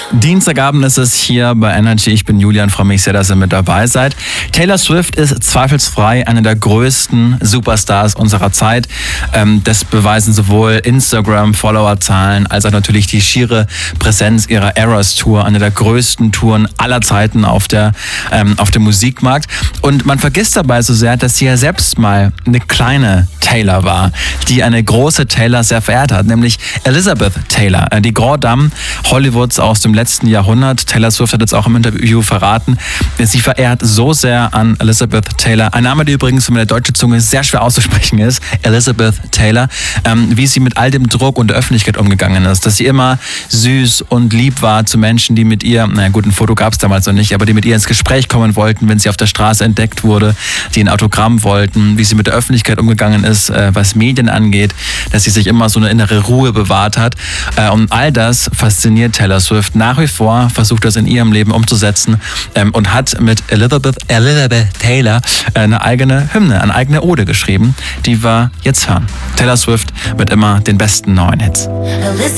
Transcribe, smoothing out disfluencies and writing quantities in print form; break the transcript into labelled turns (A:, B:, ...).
A: Dienstagabend ist es hier bei Energy. Ich bin Julian, freue mich sehr, dass ihr mit dabei seid. Taylor Swift ist zweifelsfrei eine der größten Superstars unserer Zeit. Das beweisen sowohl Instagram-Followerzahlen als auch natürlich die schiere Präsenz ihrer Eras Tour, eine der größten Touren aller Zeiten auf dem Musikmarkt. Und man vergisst dabei so sehr, dass sie ja selbst mal eine kleine Taylor war, die eine große Taylor sehr verehrt hat, nämlich Elizabeth Taylor, die Grande Dame Hollywoods aus dem letzten Jahrhundert. Taylor Swift hat jetzt auch im Interview verraten, sie verehrt so sehr an Elizabeth Taylor. Ein Name, der übrigens für meine deutsche Zunge sehr schwer auszusprechen ist, Elizabeth Taylor, wie sie mit all dem Druck und der Öffentlichkeit umgegangen ist, dass sie immer süß und lieb war zu Menschen, die mit ihr, naja gut, ein Foto gab es damals noch nicht, aber die mit ihr ins Gespräch kommen wollten, wenn sie auf der Straße entdeckt wurde, die ein Autogramm wollten, wie sie mit der Öffentlichkeit umgegangen ist, was Medien angeht, dass sie sich immer so eine innere Ruhe bewahrt hat. Und all das fasziniert Taylor Swift nach wie vor, versucht das in ihrem Leben umzusetzen und hat mit Elizabeth Taylor eine eigene Hymne, eine eigene Ode geschrieben, die wir jetzt hören. Taylor Swift mit immer den besten neuen Hits.